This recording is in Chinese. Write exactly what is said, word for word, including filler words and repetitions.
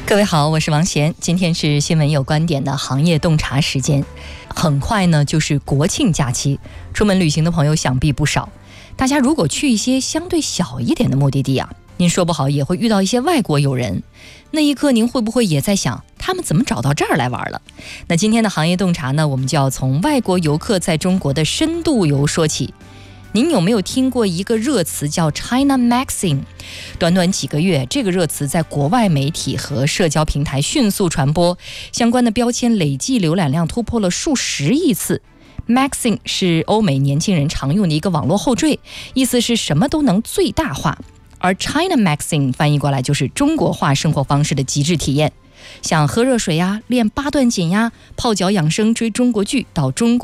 各位好，我是王贤，今天是新闻有观点的行业洞察时间。很快呢就是国庆假期，出门旅行的朋友想必不少。大家如果去一些相对小一点的目的地啊，您说不好也会遇到一些外国友人，那一刻您会不会也在想他们怎么找到这儿来玩了？那今天的行业洞察呢，我们就要从外国游客在中国的深度游说起。您有没有听过一个热词叫 China Maxing？ 短短几个月，这个热词在国外媒体和社交平台迅速传播，相关的标签累计浏览量突破了数十亿次。Maxing 是欧美年轻人常用的一个网络后缀，意思是什么都能最大化，而 China Maxing 翻译过来就是中国化生活方式的极致体验。像喝热水呀、练八段锦呀、泡脚养生、追中国剧，到中国